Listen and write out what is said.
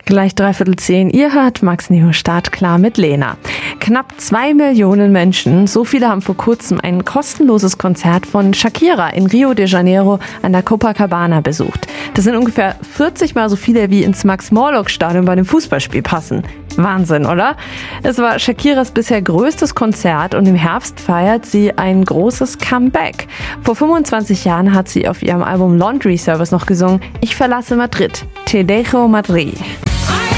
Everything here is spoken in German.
Gleich 9:15. Ihr hört Max Neo startklar mit Lena. Knapp 2 Millionen Menschen, so viele haben vor kurzem ein kostenloses Konzert von Shakira in Rio de Janeiro an der Copacabana besucht. Das sind ungefähr 40 Mal so viele, wie ins Max-Morlock-Stadion bei einem Fußballspiel passen. Wahnsinn, oder? Es war Shakiras bisher größtes Konzert und im Herbst feiert sie ein großes Comeback. Vor 25 Jahren hat sie auf ihrem Album Laundry Service noch gesungen: Ich verlasse Madrid, Te dejo Madrid.